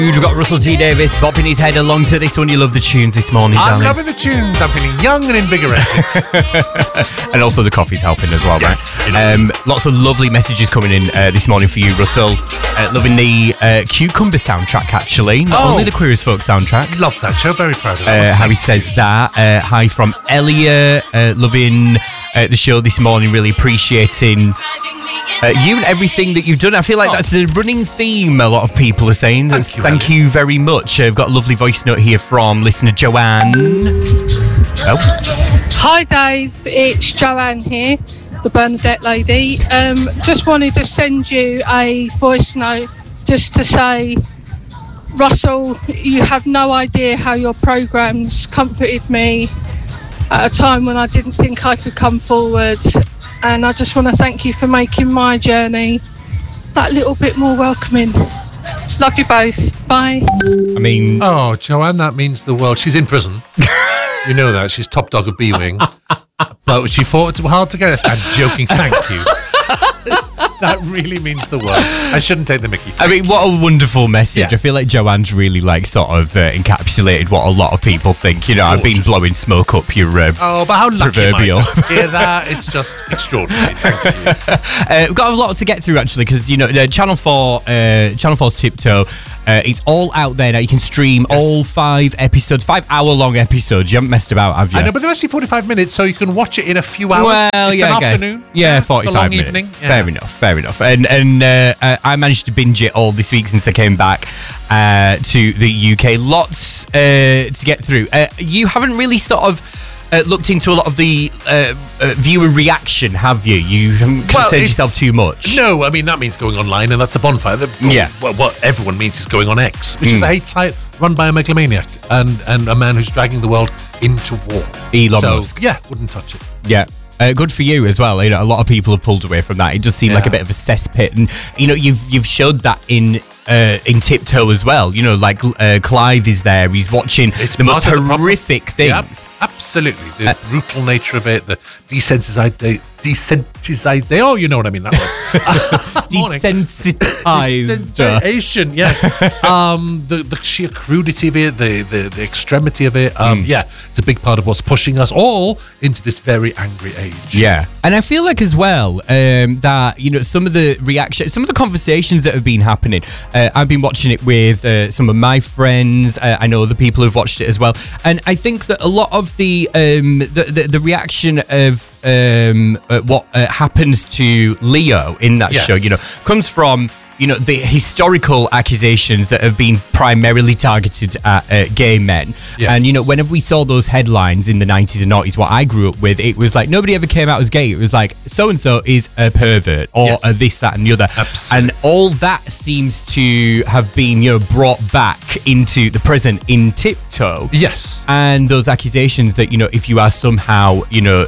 We've got Russell T Davies bopping his head along to this one. You love the tunes this morning, darling. I'm loving the tunes. I'm feeling young and invigorated. And also the coffee's helping as well, yes, right? Lots of lovely messages coming in this morning for you, Russell. Loving the Cucumber soundtrack, actually. Not only the Queer as Folk soundtrack. Love that show. Very proud of that. Harry says that. Hi from Elliot. Loving the show this morning. Really appreciating you and everything that you've done. I feel like that's the running theme a lot of people are saying. Thank you very much. I've got a lovely voice note here from listener Joanne. Hi Dave, it's Joanne here, the Bernadette lady. Just wanted to send you a voice note just to say, Russell, you have no idea how your programmes comforted me at a time when I didn't think I could come forward. And I just want to thank you for making my journey that little bit more welcoming. Love you both. Bye. I mean... Oh, Joanne, that means the world. She's in prison. You know that. She's top dog of B-Wing. But she fought hard to get it. I'm joking. Thank you. That really means the world. I shouldn't take the mickey. I mean, what a wonderful message. Yeah. I feel like Joanne's really sort of encapsulated what a lot of people think. You know, I've been blowing smoke up your but how lucky proverbial. Am I to hear that? It's just extraordinary. Thank you. We've got a lot to get through, actually, because, you know, Channel 4's Tiptoe, it's all out there now. You can stream all 5 episodes, 5-hour-long episodes. You haven't messed about, have you? I know, but they're actually 45 minutes, so you can watch it in a few hours. Well, it's an afternoon. Yeah, 45 long minutes. Evening. Yeah. Fair enough. And I managed to binge it all this week since I came back to the UK. Lots to get through. You haven't really sort of looked into a lot of the viewer reaction, have you? You haven't concerned yourself too much. No, I mean, that means going online, and that's a bonfire. Well, what everyone means is going on X, which is a hate site run by a megalomaniac and a man who's dragging the world into war. Elon Musk. Yeah, wouldn't touch it. Yeah. Good for you as well. You know, a lot of people have pulled away from that. It does seem like a bit of a cesspit, and you know, you've showed that in Tiptoe as well. You know, like Clive is there. He's watching the most horrific things. Yeah, absolutely, the brutal nature of it, the desensitization. Oh, you know what I mean. That one. Desensitization. Yes. The sheer crudity of it, the extremity of it. Yeah, it's a big part of what's pushing us all into this very angry age. Yeah, and I feel like as well that, you know, some of the reaction, some of the conversations that have been happening. I've been watching it with some of my friends. I know other people who've watched it as well, and I think that a lot of the reaction of what happens to Leo in that show, you know, comes from, you know, the historical accusations that have been primarily targeted at gay men. Yes. And, you know, whenever we saw those headlines in the 90s and 90s, what I grew up with, it was like nobody ever came out as gay. It was like, so-and-so is a pervert or a this, that and the other. Absolutely. And all that seems to have been, you know, brought back into the present in Tiptoe. Yes. And those accusations that, you know, if you are somehow,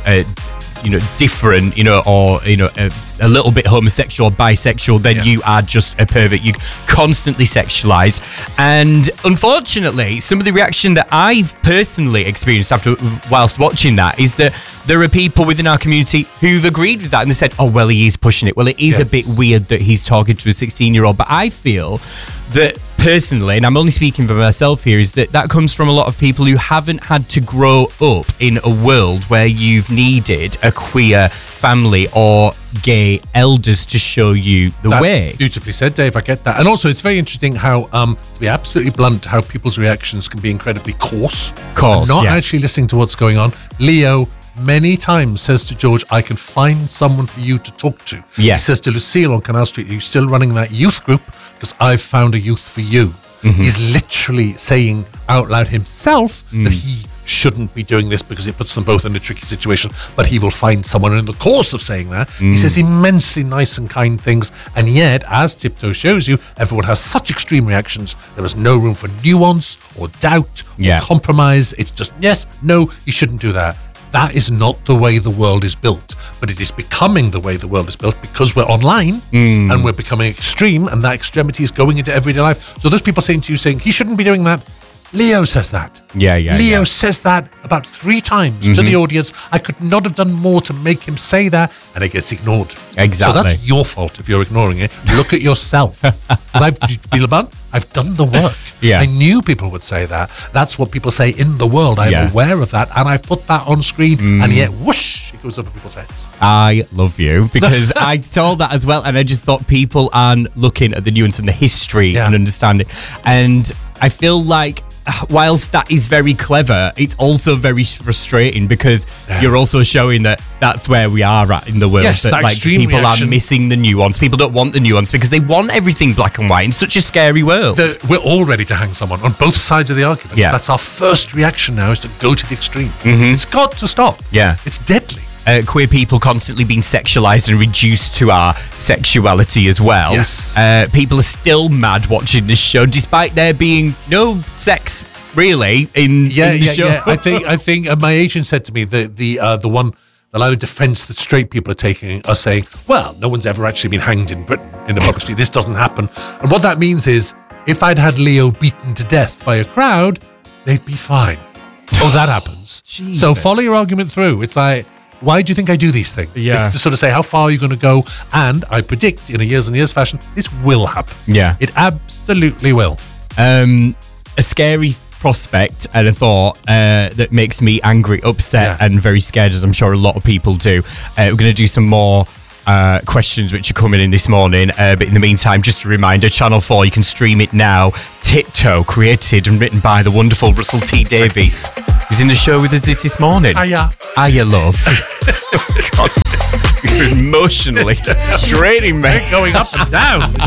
different, you know, or, you know, a little bit homosexual or bisexual, then you are just a pervert. You constantly sexualize. And unfortunately, some of the reaction that I've personally experienced whilst watching that is that there are people within our community who've agreed with that, and they said, oh, well, he is pushing it. Well, it is a bit weird that he's talking to a 16-year-old. But I feel that personally, and I'm only speaking for myself here, is that comes from a lot of people who haven't had to grow up in a world where you've needed a queer family or gay elders to show you the way. That's beautifully said, Dave. I get that. And also, it's very interesting how, to be absolutely blunt, how people's reactions can be incredibly coarse. And not actually listening to what's going on. Leo many times says to George, I can find someone for you to talk to. Yeah. He says to Lucille on Canal Street, are you still running that youth group? Because I've found a youth for you. Mm-hmm. He's literally saying out loud himself that he shouldn't be doing this because it puts them both in a tricky situation, but he will find someone. In the course of saying that, he says immensely nice and kind things, and yet, as Tiptoe shows you, everyone has such extreme reactions. There is no room for nuance or doubt or compromise. It's just, yes, no, you shouldn't do that. That is not the way the world is built, but it is becoming the way the world is built because we're online and we're becoming extreme, and that extremity is going into everyday life. So those people saying to you, saying he shouldn't be doing that, Leo says that. Yeah. Leo says that about 3 times to the audience. I could not have done more to make him say that, and it gets ignored. Exactly. So that's your fault if you're ignoring it. Look at yourself. 'Cause I've done the work. Yeah. I knew people would say that. That's what people say in the world. I'm aware of that, and I've put that on screen, and yet, whoosh, it goes over people's heads. I love you because I saw that as well, and I just thought people aren't looking at the nuance and the history and understanding. And I feel like whilst that is very clever, it's also very frustrating because you're also showing that that's where we are at in the world. Yes, that like extreme people reaction. are missing the nuance. People don't want the nuance because they want everything black and white in such a scary world. We're all ready to hang someone on both sides of the argument. Yeah. That's our first reaction now, is to go to the extreme. It's got to stop. Yeah. It's deadly. Queer people constantly being sexualized and reduced to our sexuality as well. Yes. People are still mad watching this show despite there being no sex really in the show. Yeah. I think my agent said to me the line of defense that straight people are taking are saying, well, no one's ever actually been hanged in Britain in a public street. This doesn't happen. And what that means is, if I'd had Leo beaten to death by a crowd, they'd be fine. Oh, that happens. Jesus. So follow your argument through. It's like, why do you think I do these things? Yeah. It's to sort of say, how far are you going to go? And I predict, in a years and years fashion, this will happen. Yeah. It absolutely will. A scary prospect and a thought that makes me angry, upset, and very scared, as I'm sure a lot of people do. We're going to do some more questions which are coming in this morning, but in the meantime, just a reminder, Channel 4, you can stream it now. Tiptoe, created and written by the wonderful Russell T Davies, who's in the show with us this morning. Hiya. Hiya, love. God, you're emotionally draining me. Going up and down.